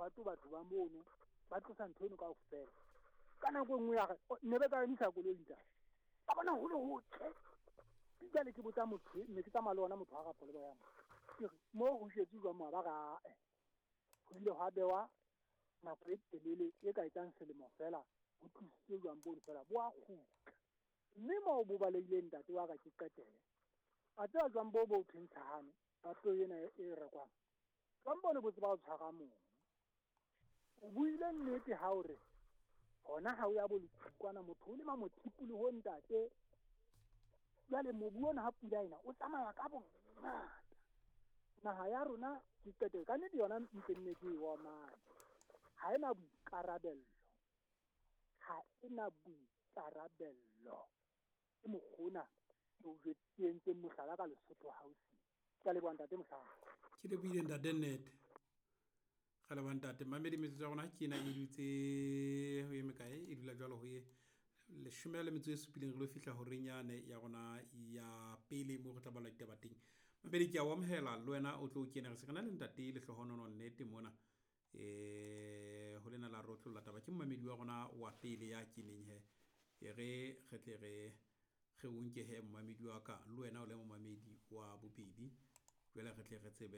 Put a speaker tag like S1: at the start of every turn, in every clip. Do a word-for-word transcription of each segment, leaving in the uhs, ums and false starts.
S1: kgato batho ba mono ba tlosa ntho eno kaofela ka nako nngwe ya ne be ka emisa koloi nta ba bona ho le hotle jale ke botsa motho ne ke tsamaya le ona motho a rapole ba yang ke re mo go shetse jwa mo ba ga e go ile ha bewa nako e telele e ka etsang selemo fela go tlisitse jwang bo fela bo a kgutla mme mo bo balile ntate wa ka ke qetele a tla jwang bo bo thentshane ba tlo yena e rekwang ba mbone botse ba tshwara mo o buile nnete ha ore hona ha o ya bolukwana motho o le ma mothipule ho ntate jale mobu ona ha pula ena o tsamaya ka bongata naha ya rona ke qetele ka nnete yona ntse nne ke wa mane ha ena boikarabello ha ena boikarabello e mogona o jetsentse mohlala ka Lesotho House ka le banta te mohlala
S2: ke le buile ntate net ga le banta te mamedi metso tsa gona ke na e dutse ho ye mekae e dula jwalo ho ye le shumela metso e supileng re lo fihla ho renyane ya gona ya pele mo go tla bala ditaba teng mamedi ke a wamhela le wena o tlo kena re se kana le ntate le hlohonono nnete mona eh ho lena la rotlo la taba ke mamedi wa gona wa pele ya keneng he e re kgetle re ge o nke he mamedi wa ka le wena o le mamedi wa bobedi jwale re tle re tsebe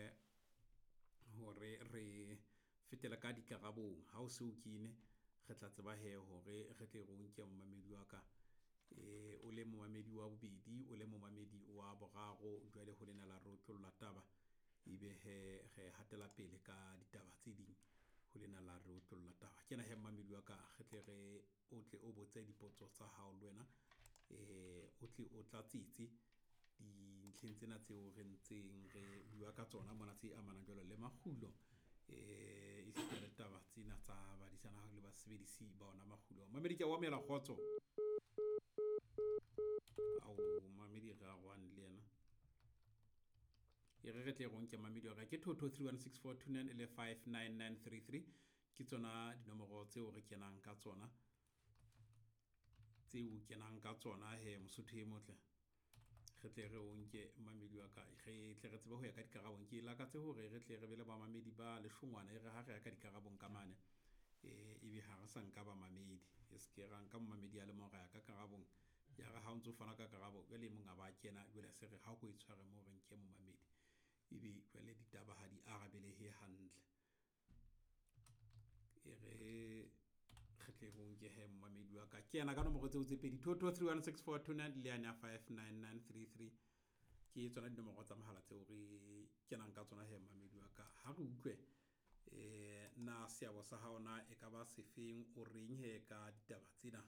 S2: hore re fetela ka dikarabong ha o se o kine re tla tseba he hore re tle go nke mamedi wa ka eh o le mamedi wa bobedi o le mamedi wa boraro jwale ho lena la rotlo la taba ibe he ge hatela pele ka ditaba tse ding ho lena la rotlo la taba ke na he mamedi wa ka ge tle re o tle o botse dipotso tsa hao le wena eh o tle o tla tsitsi di ntlheng tsena tseo re ntseng re bua ka tsona mona tse amana jalo le mahulo eh e se re taba tsena tsa ba disana le ba sebedisi ba ona mahulo mamedi ke wa mela khotso au mamedi ga one le yena e re re tle go nke mamedi wa ka ke two two three one six four two nine le five nine nine three three ke tsona dinomoro tseo re kenang ka tsona tseo kenang ka tsona he mosotho e motle re tle re o nke mamedi wa ka ge tle re tseba ho ya ka dikarabong ke la ka tse hore re tle re bele ba mamedi ba leshongwana e re ha re ya ka dikarabong ka mane eh e bi ha re sa nka ba mamedi e se ke ra nka mamedi ya le mo ga ya ka karabong ya ga ha ntse o fana ka karabo le mo nga ba kena jwale se re ha go itshware mo re nke mo mamedi e bi jwale ditaba ha di arabele he hantle e re kgetle go nke he mamedi wa ka ke yana ka nomoro tseo tse pedi two two three one six four two nine le yana five nine nine three three ke tsona dinomoro tsa mahala tseo re kenang ka tsona he mamedi wa ka ha re utlwe eh na seabo sa haona e ka ba sefeng o reng he ka ditaba tsena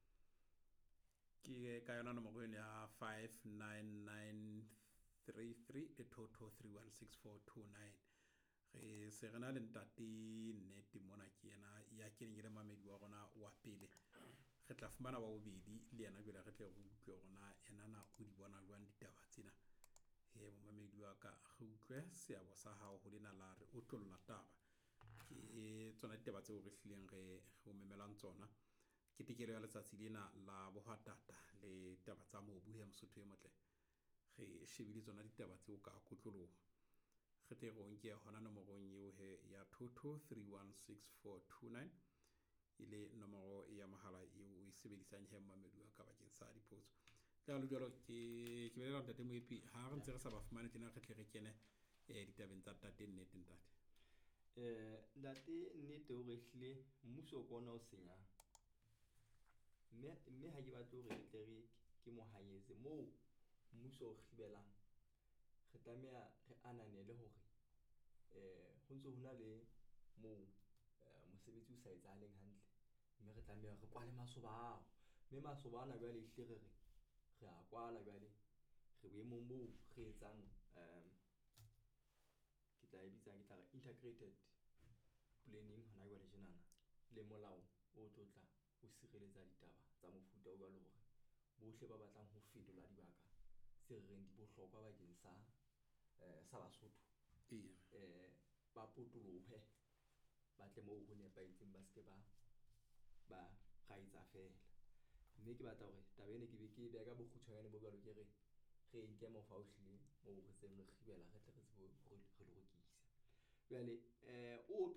S2: ke ka yona nomoro ya five nine nine three three le two two three one six four two nine re se rena le ntate nnete mona ke yena ya keneng le mamedi wa gona wa pele re tla fumana wa bobedi le yena jwale re tle go utlwe gona ena na o di bona jwang ditaba tsena he mamedi wa ka re utlwe seabo sa hao ho lena la re o tlolla taba ke tsona ditaba tseo re hlileng re go memelang tsona ke tikelo ya letsatsi lena la bohatata le taba tsa mobu he mosotho e motle ge shebile tsona ditaba tseo ka kotlologo ge tle go nke hona nomorong eo he ya two two three one six four two nine ile nomoro ya mahala eo e sebedisang he mamedi wa ka bakeng sa dipotso ka lo jalo ke ke bela ntate moepi ha re ntse re sa ba fumane tena ge tle re kene eh ditabeng tsa tate nnete ntate
S3: eh ntate nnete o rehlile mmuso o kona o senya mme mme ha ke batla hore tle re ke mo hanyetse mo mmuso o khibelang re tlameha re ananele hore eh ho ntse hona le mo mosebetsi o sa etsahaleng hantle mme re tlameha re kwale masoba ao mme masoba ana jwale ehle re re re a kwala jwale re boemong moo re etsang um ke tla e bitsa ke tla integrated planning hona jwale jenana le molao o tlotla o sireletsa ditaba tsa mofuta o jwalo hore bohle ba batlang ho fetola dibaka se re reng di bohlokwa bakeng sa eh sa Basotho eh ba potolohe ba tle mo ho nepaitseng ba ske ba ba gaitsa fela mme ke batla hore taba ene ke be ke be ka bokgutshwane bo jalo ke re re nke mo fa o hlile mo re tseng re khibela re tle re tsebo re le go kisa jwale eh o